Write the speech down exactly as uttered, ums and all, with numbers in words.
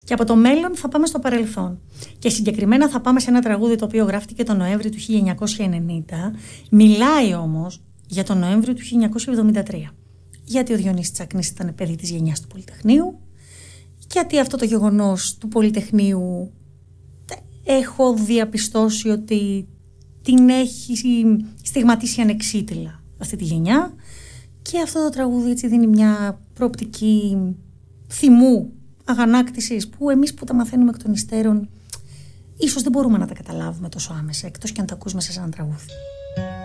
Και από το μέλλον θα πάμε στο παρελθόν. Και συγκεκριμένα θα πάμε σε ένα τραγούδι το οποίο γράφτηκε τον Νοέμβριο του χίλια εννιακόσια ενενήντα, μιλάει όμως για τον Νοέμβριο του χίλια εννιακόσια εβδομήντα τρία. Γιατί ο Διονύσης Τσακνής ήταν παιδί της γενιάς του Πολυτεχνείου, γιατί αυτό το γεγονός του Πολυτεχνείου έχω διαπιστώσει ότι την έχει στιγματίσει ανεξίτηλα αυτή τη γενιά, και αυτό το τραγούδι έτσι δίνει μια προοπτική θυμού, αγανάκτησης, που εμείς που τα μαθαίνουμε εκ των υστέρων ίσως δεν μπορούμε να τα καταλάβουμε τόσο άμεσα, εκτός και αν τα ακούς μέσα σε ένα τραγούδι.